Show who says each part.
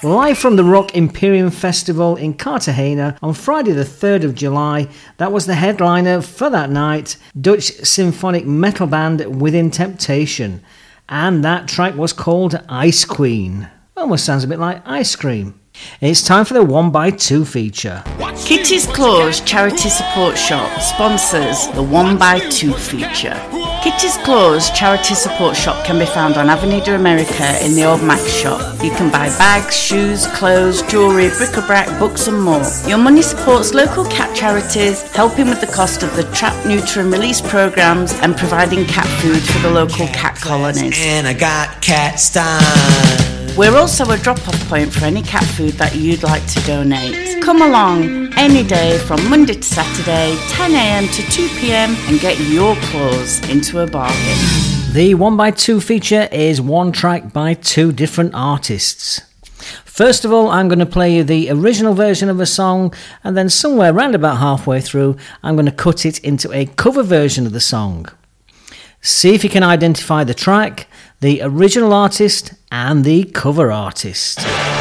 Speaker 1: Live from the Rock Imperium Festival in Cartagena on Friday the 3rd of July, that was the headliner for that night, Dutch symphonic metal band Within Temptation. And that track was called Ice Queen. Almost sounds a bit like ice cream. It's time for the 1x2 feature.
Speaker 2: Kitty's Claws Charity Support Shop sponsors the 1x2 feature. Kitty's Claws Charity Support Shop can be found on Avenida America in the Old Max shop. You can buy bags, shoes, clothes, jewellery, bric-a-brac, books and more. Your money supports local cat charities, helping with the cost of the trap, neuter and release programmes and providing cat food for the local cat colonies.
Speaker 3: And I got cat style.
Speaker 2: We're also a drop-off point for any cat food that you'd like to donate. Come along any day from Monday to Saturday, 10 a.m. to 2 p.m. and get your claws into a bargain.
Speaker 1: The 1x2 feature is one track by two different artists. First of all, I'm going to play you the original version of a song, and then somewhere around about halfway through, I'm going to cut it into a cover version of the song. See if you can identify the track, the original artist and the cover artist.